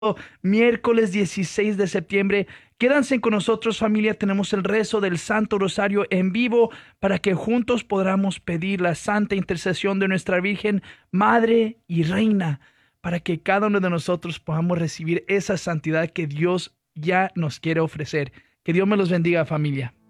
miércoles 16 de septiembre. Quédense con nosotros, familia. Tenemos el rezo del Santo Rosario en vivo para que juntos podamos pedir la santa intercesión de nuestra Virgen, Madre y Reina, para que cada uno de nosotros podamos recibir esa santidad que Dios ya nos quiere ofrecer. Que Dios me los bendiga, familia.